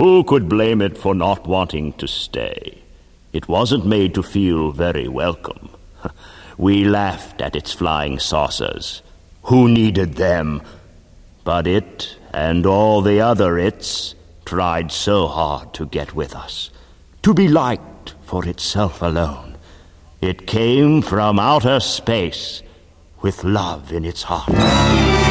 Who could blame it for not wanting to stay? It wasn't made to feel very welcome. We laughed at its flying saucers. Who needed them? But it, and all the other its, tried so hard to get with us, to be liked for itself alone. It came from outer space with love in its heart.